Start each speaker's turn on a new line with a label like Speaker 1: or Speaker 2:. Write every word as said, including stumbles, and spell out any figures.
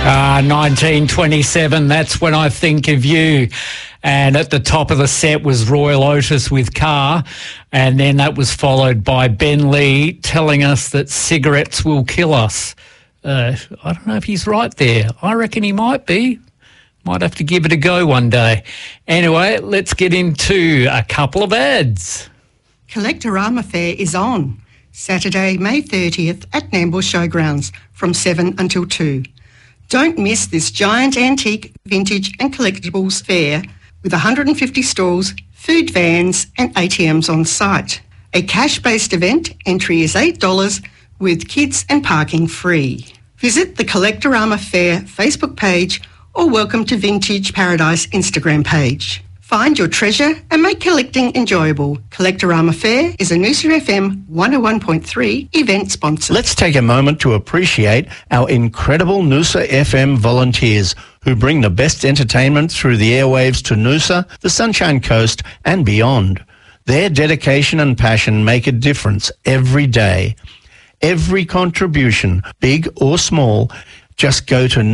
Speaker 1: Ah, nineteen twenty-seven, that's when I think of you. And at the top of the set was Royal Otis with Car. And then that was followed by Ben Lee telling us that cigarettes will kill us. Uh, I don't know if he's right there. I reckon he might be. Might have to give it a go one day. Anyway, let's get into a couple of ads.
Speaker 2: Collectorama Fair is on Saturday, May thirtieth at Nambour Showgrounds from seven until two. Don't miss this giant antique, vintage and collectibles fair with one hundred fifty stalls, food vans and A T Ms on site. A cash-based event, entry is eight dollars with kids and parking free. Visit the Collectorama Fair Facebook page or Welcome to Vintage Paradise Instagram page. Find your treasure and make collecting enjoyable. Collectorama Fair is a Noosa F M one oh one point three event sponsor.
Speaker 3: Let's take a moment to appreciate our incredible Noosa F M volunteers who bring the best entertainment through the airwaves to Noosa, the Sunshine Coast and beyond. Their dedication and passion make a difference every day. Every contribution, big or small, just go to